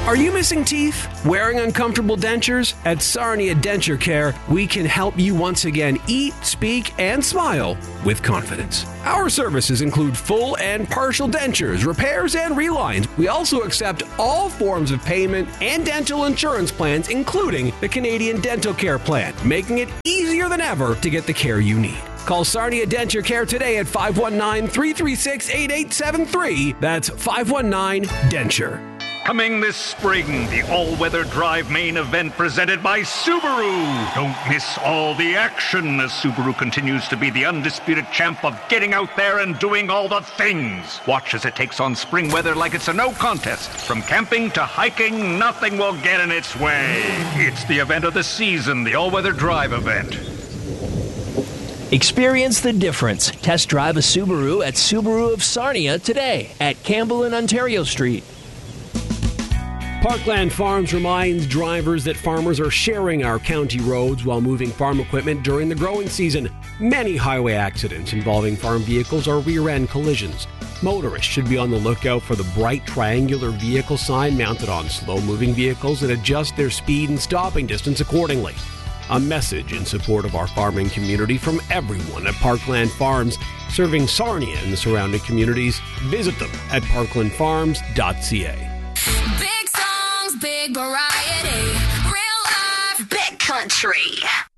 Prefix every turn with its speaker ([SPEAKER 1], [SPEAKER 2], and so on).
[SPEAKER 1] Are you missing teeth? Wearing uncomfortable dentures? At Sarnia Denture Care, we can help you once again eat, speak, and smile with confidence. Our services include full and partial dentures, repairs, and relines. We also accept all forms of payment and dental insurance plans, including the Canadian Dental Care Plan, making it easier than ever to get the care you need. Call Sarnia Denture Care today at 519-336-8873. That's 519-DENTURE.
[SPEAKER 2] Coming this spring, the all-weather drive main event presented by Subaru. Don't miss all the action as Subaru continues to be the undisputed champ of getting out there and doing all the things. Watch as it takes on spring weather like it's a no contest. From camping to hiking, nothing will get in its way. It's the event of the season, the all-weather drive event.
[SPEAKER 3] Experience the difference. Test drive a Subaru at Subaru of Sarnia today at Campbell and Ontario Street.
[SPEAKER 1] Parkland Farms reminds drivers that farmers are sharing our county roads while moving farm equipment during the growing season. Many highway accidents involving farm vehicles are rear-end collisions. Motorists should be on the lookout for the bright triangular vehicle sign mounted on slow-moving vehicles and adjust their speed and stopping distance accordingly. A message in support of our farming community from everyone at Parkland Farms, serving Sarnia and the surrounding communities. Visit them at parklandfarms.ca.
[SPEAKER 4] Big songs, big variety, real life, big country.